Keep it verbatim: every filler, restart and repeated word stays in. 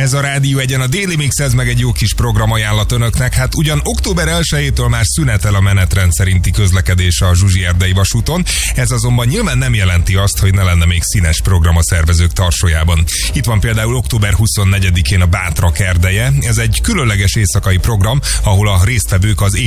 Ez a Rádió Egyen, a Déli Mix, ez meg egy jó kis programajánlat önöknek. Hát ugyan október elsejétől már szünetel a menetrend szerinti közlekedés a Zsuzsi-erdei vasúton, ez azonban nyilván nem jelenti azt, hogy ne lenne még színes program a szervezők tarsolyában. Itt van például október huszonnegyedikén a Bátrak erdeje, ez egy különleges éjszakai program, ahol a résztvevők az